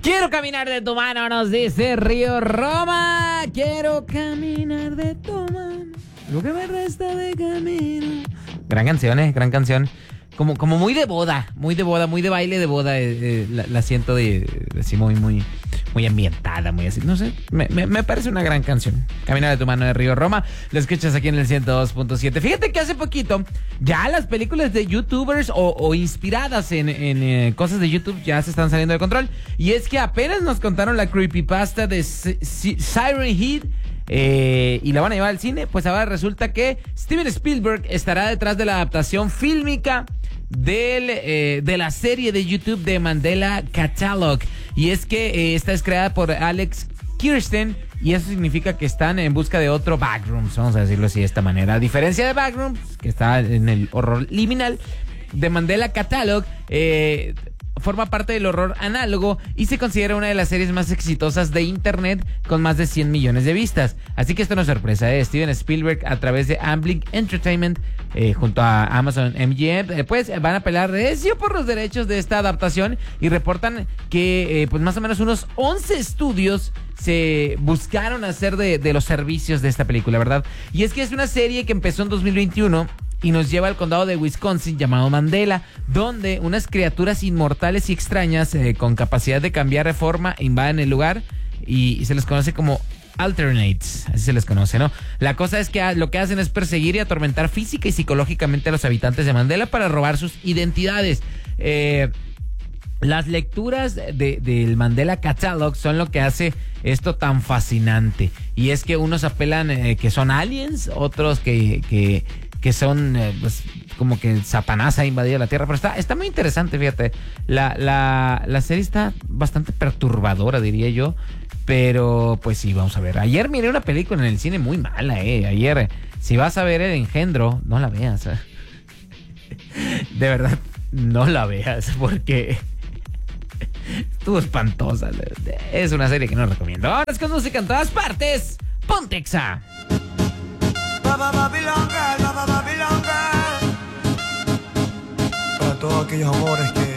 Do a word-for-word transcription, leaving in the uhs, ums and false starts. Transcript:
Quiero caminar de tu mano, nos dice Río Roma. Quiero caminar de tu mano, lo que me resta de camino. Gran canción, eh, gran canción. Como, como muy de boda, muy de boda, muy de baile de boda. Eh, eh, la, la siento de, de así muy, muy, muy ambientada, muy así. No sé, me, me, me parece una gran canción. Caminar de tu mano de Río Roma. Lo escuchas aquí en el ciento dos punto siete. Fíjate que hace poquito ya las películas de youtubers o, o inspiradas en, en eh, cosas de YouTube ya se están saliendo de control. Y es que apenas nos contaron la creepypasta de S- S- Siren Head. Eh, y la van a llevar al cine. Pues ahora resulta que Steven Spielberg estará detrás de la adaptación fílmica del, eh, de la serie de YouTube de Mandela Catalog. Y es que eh, esta es creada por Alex Kirsten, y eso significa que están en busca de otro Backrooms, vamos a decirlo así de esta manera. A diferencia de Backrooms, que está en el horror liminal, de Mandela Catalog eh, forma parte del horror análogo y se considera una de las series más exitosas de internet, con más de cien millones de vistas. Así que esto no es sorpresa, ¿eh? Steven Spielberg, a través de Amblin Entertainment, eh, junto a Amazon M G M, eh, pues van a pelear recio por los derechos de esta adaptación, y reportan que eh, pues más o menos unos once estudios se buscaron hacer de, de los servicios de esta película, ¿verdad? Y es que es una serie que empezó en dos mil veintiuno y nos lleva al condado de Wisconsin llamado Mandela, donde unas criaturas inmortales y extrañas eh, con capacidad de cambiar de forma invaden el lugar, y, y se les conoce como Alternates, así se les conoce, ¿no? La cosa es que a, lo que hacen es perseguir y atormentar física y psicológicamente a los habitantes de Mandela para robar sus identidades. Eh... Las lecturas de, del Mandela Catalog son lo que hace esto tan fascinante. Y es que unos apelan eh, que son aliens, otros que, que, que son eh, pues, como que Satanás ha invadido la Tierra. Pero está, está muy interesante, fíjate. La, la, la serie está bastante perturbadora, diría yo. Pero pues sí, vamos a ver. Ayer miré una película en el cine muy mala, eh. Ayer, si vas a ver El Engendro, no la veas. Eh. De verdad, no la veas, porque estuvo espantosa. Es una serie que no recomiendo. Ahora es con música en todas partes. Pontexa. Para todos aquellos amores que